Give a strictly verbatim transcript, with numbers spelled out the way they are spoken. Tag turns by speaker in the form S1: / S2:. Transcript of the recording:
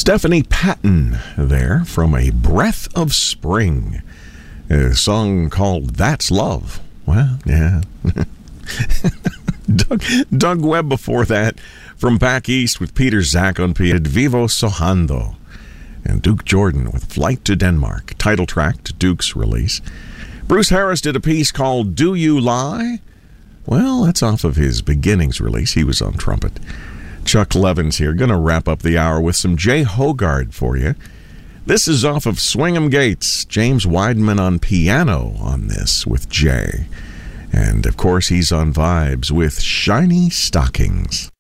S1: Stephanie Patton there from A Breath of Spring, a song called That's Love. Well, yeah. Doug, Doug Webb before that from back east with Peter Zach on piano, Vivo Sohando, and Duke Jordan with Flight to Denmark, title track to Duke's release. Bruce Harris did a piece called Do You Lie? Well, that's off of his Beginnings release. He was on trumpet. Chuck Levins here, going to wrap up the hour with some Jay Hogard for you. This is off of Swingham Gates. James Weidman on piano on this with Jay. And, of course, he's on vibes with Shiny Stockings.